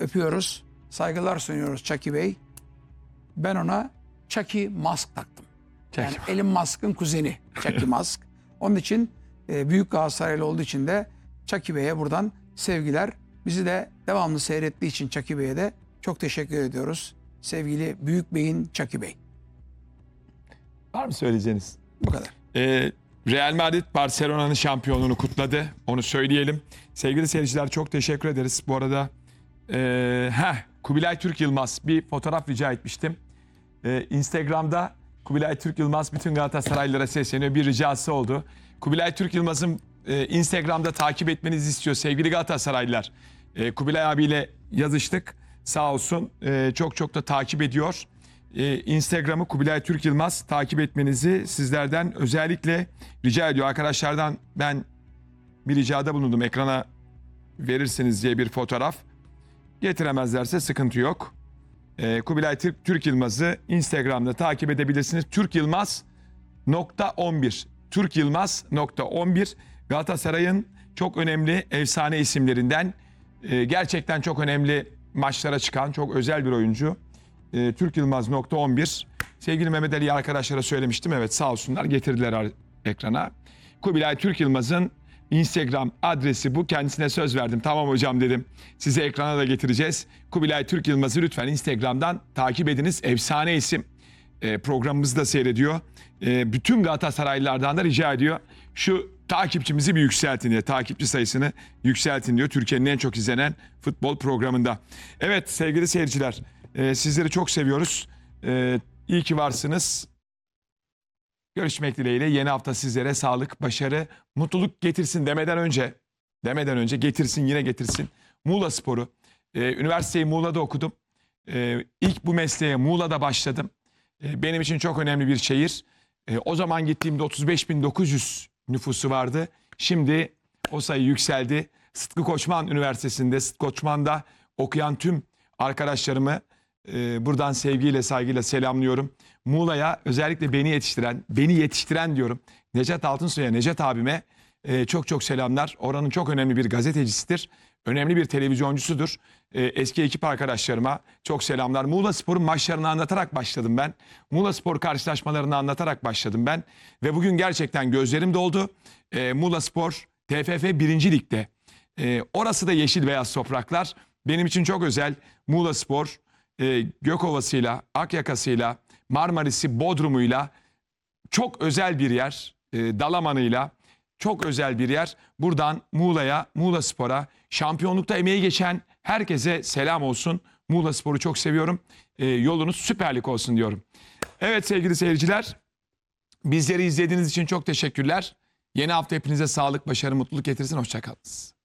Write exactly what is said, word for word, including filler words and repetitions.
öpüyoruz. Saygılar sunuyoruz Chucky Bey. Ben ona Chucky Musk taktım. Yani Elon Musk'ın kuzeni Chucky Musk. Onun için e, büyük Galatasaraylı olduğu için de Chucky Bey'e buradan sevgiler. Bizi de devamlı seyrettiği için Chucky Bey'e de çok teşekkür ediyoruz. Sevgili Büyük Bey'in Chucky Bey. Var mı söyleyeceğiniz? Bu kadar. Ee, Real Madrid Barcelona'nın şampiyonluğunu kutladı. Onu söyleyelim. Sevgili seyirciler çok teşekkür ederiz. Bu arada ee, heh, Kubilay Türk Yılmaz bir fotoğraf rica etmiştim. Ee, Instagram'da Kubilay Türk Yılmaz bütün Galatasaraylılara sesleniyor. Bir ricası oldu. Kubilay Türk Yılmaz'ın e, Instagram'da takip etmenizi istiyor sevgili Galatasaraylılar. E, Kubilay abiyle yazıştık. Sağ olsun e, çok çok da takip ediyor. E, Instagram'ı Kubilay Türk Yılmaz takip etmenizi sizlerden özellikle rica ediyor. Arkadaşlardan ben bir ricada bulundum. Ekrana verirsiniz diye bir fotoğraf. Getiremezlerse sıkıntı yok. E, Kubilay Türk, Türk Yılmaz'ı Instagram'da takip edebilirsiniz. Türk Yılmaz nokta on bir. Türk Yılmaz nokta on bir. Galatasaray'ın çok önemli efsane isimlerinden, e, gerçekten çok önemli maçlara çıkan çok özel bir oyuncu. E, Türk Yılmaz nokta on bir. Sevgili Mehmet Ali arkadaşlara söylemiştim. Evet sağ olsunlar getirdiler ekrana. Kubilay Türk Yılmaz'ın Instagram adresi bu. Kendisine söz verdim. Tamam hocam dedim. Size ekrana da getireceğiz. Kubilay Türk Yılmaz'ı lütfen Instagram'dan takip ediniz. Efsane isim. E, programımızı da seyrediyor. E, bütün Galatasaraylılardan da rica ediyor. Şu takipçimizi bir yükseltin diye. Takipçi sayısını yükseltin diyor. Türkiye'nin en çok izlenen futbol programında. Evet sevgili seyirciler. E, sizleri çok seviyoruz. E, iyi ki varsınız. Görüşmek dileğiyle yeni hafta sizlere sağlık, başarı, mutluluk getirsin demeden önce, demeden önce getirsin yine getirsin. Muğla Sporu. Ee, üniversiteyi Muğla'da okudum. Ee, ilk bu mesleğe Muğla'da başladım. Ee, benim için çok önemli bir şehir. Ee, o zaman gittiğimde otuz beş bin dokuz yüz nüfusu vardı. Şimdi o sayı yükseldi. Sıtkı Koçman Üniversitesi'nde, Sıtkı Koçman'da okuyan tüm arkadaşlarımı e, buradan sevgiyle, saygıyla selamlıyorum. Muğla'ya özellikle beni yetiştiren, beni yetiştiren diyorum. Necat Altınsoy'a, Necat abime e, çok çok selamlar. Oranın çok önemli bir gazetecisidir. Önemli bir televizyoncusudur. E, eski ekip arkadaşlarıma çok selamlar. Muğla Spor'un maçlarını anlatarak başladım ben. Muğla Spor karşılaşmalarını anlatarak başladım ben. Ve bugün gerçekten gözlerim doldu. E, Muğla Spor T F F birinci Lig'de. E, orası da yeşil beyaz topraklar. Benim için çok özel. Muğla Spor e, Gökova'sıyla, Akyaka'sıyla, Marmaris'i, Bodrum'uyla çok özel bir yer. E, Dalaman'ıyla çok özel bir yer. Buradan Muğla'ya, Muğla Spor'a, şampiyonlukta emeği geçen herkese selam olsun. Muğla Spor'u çok seviyorum. E, yolunuz Süper Lig olsun diyorum. Evet sevgili seyirciler, bizleri izlediğiniz için çok teşekkürler. Yeni hafta hepinize sağlık, başarı, mutluluk getirsin. Hoşça kalınız.